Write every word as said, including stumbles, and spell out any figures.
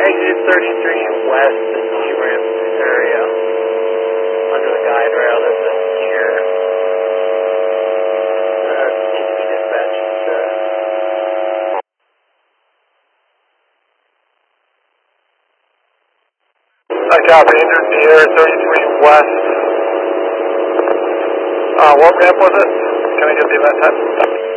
exit thirty-three west in the ramp area, under the guide rail that's in here. Uh, needs to be dispatched. Uh, I copy, enter the air thirty-three west. Uh, what ramp was it? Can I get the event time?